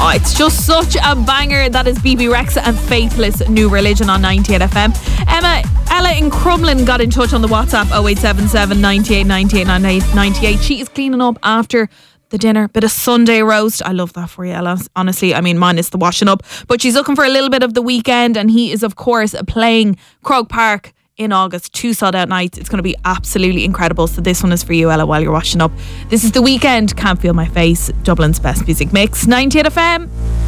Oh, it's just such a banger. That is BB Rexa and Faithless New Religion on 98 FM. Ella in Crumlin got in touch on the WhatsApp 0877 98 98 98. She is cleaning up after the dinner. Bit of Sunday roast. I love that for you, Ella. Honestly, I mean, minus the washing up. But she's looking for a little bit of the weekend, and he is, of course, playing Croke Park in August. 2 sold out nights. It's going to be absolutely incredible. So this one is for you, Ella, while you're washing up. This is The Weekend, Can't Feel My Face, Dublin's best music mix. 98 FM.